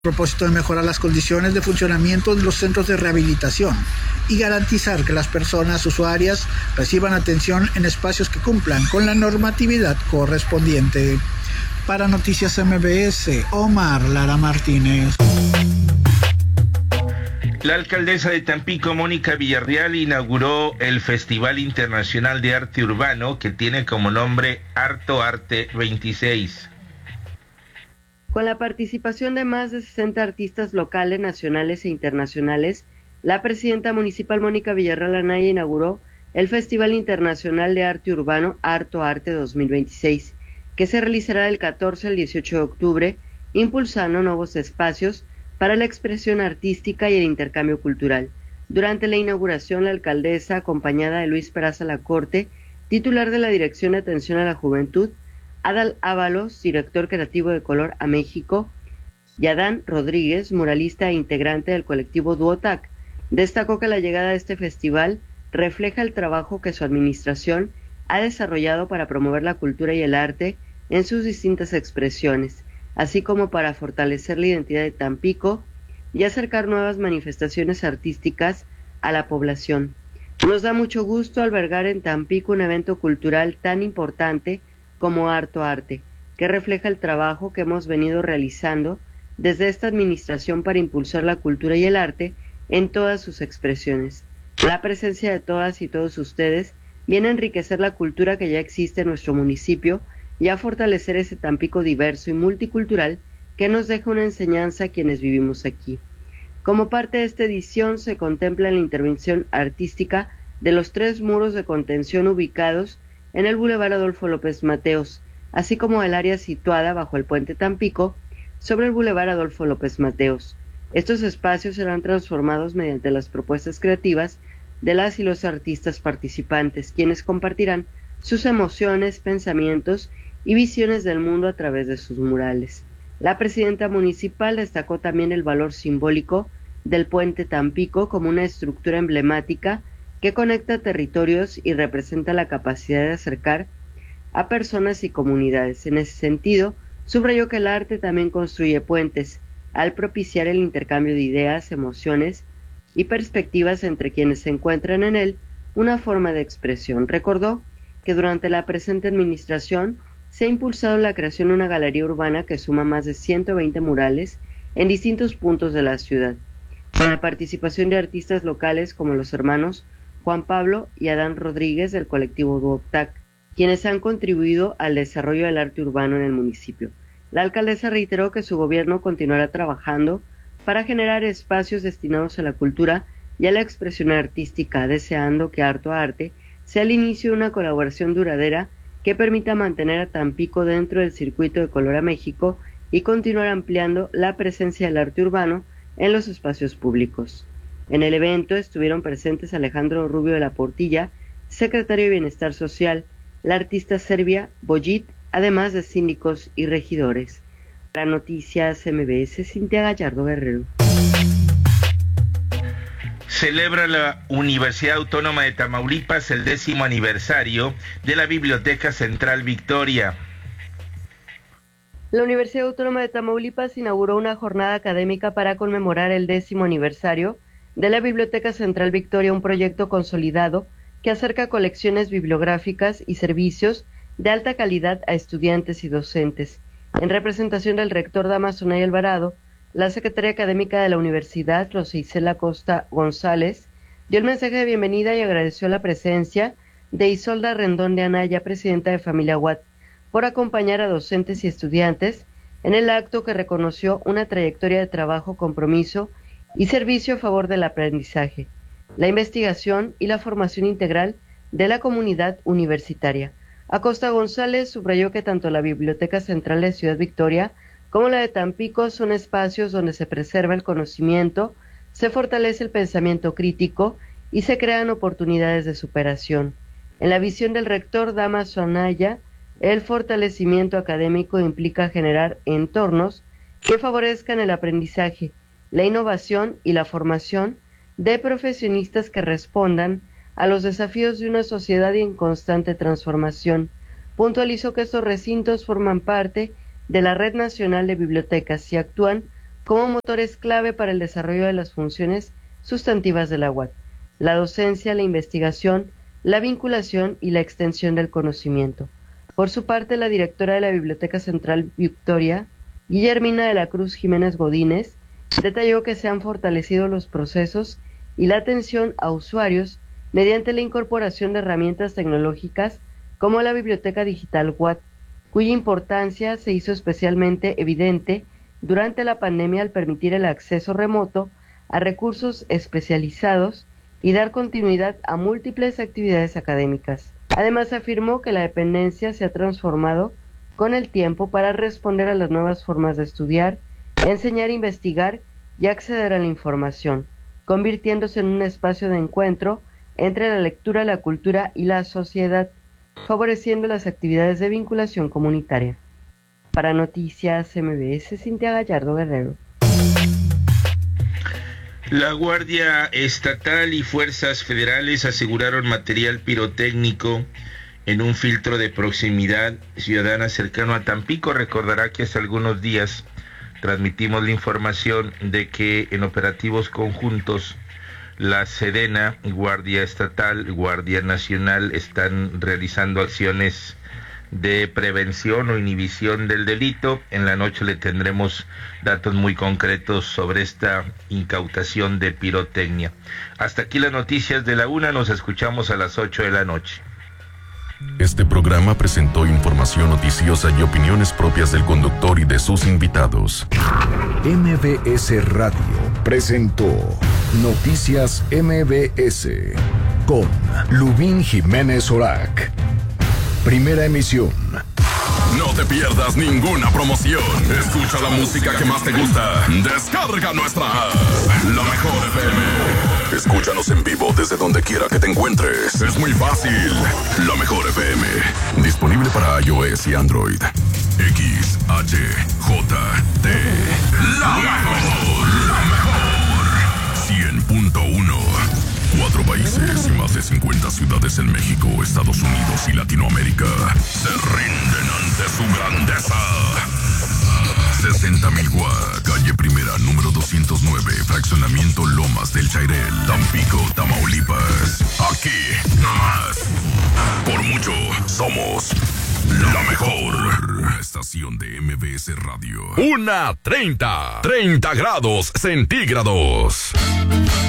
propósito de mejorar las condiciones de funcionamiento de los centros de rehabilitación y garantizar que las personas usuarias reciban atención en espacios que cumplan con la normatividad correspondiente. Para Noticias MBS, Omar Lara Martínez. La alcaldesa de Tampico, Mónica Villarreal, inauguró el Festival Internacional de Arte Urbano, que tiene como nombre Harto Arte 26. Con la participación de más de 60 artistas locales, nacionales e internacionales, la presidenta municipal Mónica Villarreal Anaya inauguró el Festival Internacional de Arte Urbano Harto Arte 2026, que se realizará del 14 al 18 de octubre, impulsando nuevos espacios para la expresión artística y el intercambio cultural. Durante la inauguración, la alcaldesa, acompañada de Luis Peraza Lacorte, titular de la Dirección de Atención a la Juventud, Adal Ábalos, director creativo de Color a México, y Adán Rodríguez, muralista e integrante del colectivo Duotac, destacó que la llegada de este festival refleja el trabajo que su administración ha desarrollado para promover la cultura y el arte en sus distintas expresiones, así como para fortalecer la identidad de Tampico y acercar nuevas manifestaciones artísticas a la población. Nos da mucho gusto albergar en Tampico un evento cultural tan importante como Harto Arte, que refleja el trabajo que hemos venido realizando desde esta administración para impulsar la cultura y el arte en todas sus expresiones. La presencia de todas y todos ustedes viene a enriquecer la cultura que ya existe en nuestro municipio y a fortalecer ese Tampico diverso y multicultural que nos deja una enseñanza a quienes vivimos aquí. Como parte de esta edición se contempla la intervención artística de los 3 muros de contención ubicados en el Boulevard Adolfo López Mateos, así como el área situada bajo el puente Tampico sobre el Boulevard Adolfo López Mateos. Estos espacios serán transformados mediante las propuestas creativas de las y los artistas participantes, quienes compartirán sus emociones, pensamientos y visiones del mundo a través de sus murales. La presidenta municipal destacó también el valor simbólico del puente Tampico como una estructura emblemática que conecta territorios y representa la capacidad de acercar a personas y comunidades. En ese sentido, subrayó que el arte también construye puentes, al propiciar el intercambio de ideas, emociones y perspectivas entre quienes se encuentran en él una forma de expresión. Recordó que durante la presente administración se ha impulsado la creación de una galería urbana que suma más de 120 murales en distintos puntos de la ciudad, con la participación de artistas locales como los hermanos Juan Pablo y Adán Rodríguez del colectivo Duotac, quienes han contribuido al desarrollo del arte urbano en el municipio. La alcaldesa reiteró que su gobierno continuará trabajando para generar espacios destinados a la cultura y a la expresión artística, deseando que Harto Arte sea el inicio de una colaboración duradera que permita mantener a Tampico dentro del circuito de Color a México y continuar ampliando la presencia del arte urbano en los espacios públicos. En el evento estuvieron presentes Alejandro Rubio de la Portilla, secretario de Bienestar Social, la artista serbia Bojit, además de síndicos y regidores. Para Noticias MBS, Cintia Gallardo Guerrero. Celebra la Universidad Autónoma de Tamaulipas el 10º aniversario de la Biblioteca Central Victoria. La Universidad Autónoma de Tamaulipas inauguró una jornada académica para conmemorar el 10º aniversario de la Biblioteca Central Victoria, un proyecto consolidado que acerca colecciones bibliográficas y servicios de alta calidad a estudiantes y docentes. En representación del rector Damaso Anaya Alvarado, la secretaria académica de la universidad, Rosa Isela Costa González, dio el mensaje de bienvenida y agradeció la presencia de Isolda Rendón de Anaya, presidenta de Familia Watt, por acompañar a docentes y estudiantes en el acto que reconoció una trayectoria de trabajo, compromiso y servicio a favor del aprendizaje, la investigación y la formación integral de la comunidad universitaria. Acosta González subrayó que tanto la Biblioteca Central de Ciudad Victoria como la de Tampico son espacios donde se preserva el conocimiento, se fortalece el pensamiento crítico y se crean oportunidades de superación. En la visión del rector Damaso Anaya, el fortalecimiento académico implica generar entornos que favorezcan el aprendizaje, la innovación y la formación de profesionistas que respondan a los desafíos de una sociedad en constante transformación. Puntualizó que estos recintos forman parte de la Red Nacional de Bibliotecas y actúan como motores clave para el desarrollo de las funciones sustantivas de la UAT: la docencia, la investigación, la vinculación y la extensión del conocimiento. Por su parte, la directora de la Biblioteca Central Victoria, Guillermina de la Cruz Jiménez Godínez, detalló que se han fortalecido los procesos y la atención a usuarios mediante la incorporación de herramientas tecnológicas como la Biblioteca Digital UAT, cuya importancia se hizo especialmente evidente durante la pandemia al permitir el acceso remoto a recursos especializados y dar continuidad a múltiples actividades académicas. Además, afirmó que la dependencia se ha transformado con el tiempo para responder a las nuevas formas de estudiar, enseñar, investigar y acceder a la información, convirtiéndose en un espacio de encuentro entre la lectura, la cultura y la sociedad, favoreciendo las actividades de vinculación comunitaria. Para Noticias MBS, Cintia Gallardo Guerrero. La Guardia Estatal y fuerzas federales aseguraron material pirotécnico en un filtro de proximidad ciudadana cercano a Tampico. Recordará que hace algunos días transmitimos la información de que en operativos conjuntos la Sedena, Guardia Estatal, Guardia Nacional están realizando acciones de prevención o inhibición del delito. En la noche le tendremos datos muy concretos sobre esta incautación de pirotecnia. Hasta aquí las noticias de la 1, nos escuchamos a las 8 de la noche. Este programa presentó información noticiosa y opiniones propias del conductor y de sus invitados. MBS Radio presentó Noticias MBS con Lubín Jiménez Orac. Primera emisión. No te pierdas ninguna promoción. Escucha la música que más te gusta. Descarga nuestra app, La Mejor FM. Escúchanos en vivo desde donde quiera que te encuentres. Es muy fácil. La Mejor FM. Disponible para iOS y Android. XHJT. La Mejor. La Mejor. 100.1. 4 países y más de 50 ciudades en México, Estados Unidos y Latinoamérica se rinden ante su grandeza. 60,000 Watt, calle Primera, número 209, fraccionamiento Lomas del Chairel, Tampico, Tamaulipas. Aquí, nomás. Por mucho, somos la mejor estación de MBS Radio. 1:30, 30 grados centígrados.